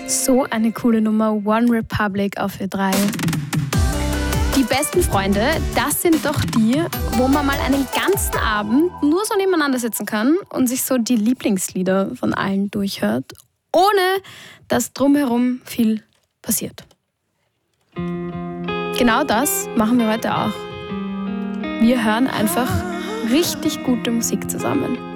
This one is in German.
So eine coole Nummer, One Republic auf Ö3. Die besten Freunde, das sind doch die, wo man mal einen ganzen Abend nur so nebeneinander sitzen kann und sich so die Lieblingslieder von allen durchhört, ohne dass drumherum viel passiert. Genau das machen wir heute auch. Wir hören einfach richtig gute Musik zusammen.